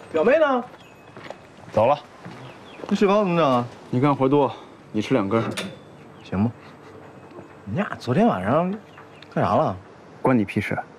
表妹呢？ 走了。 那雪糕怎么整啊？ 你干活多，你吃2根， 行吧。你俩昨天晚上干啥了？ 关你屁事。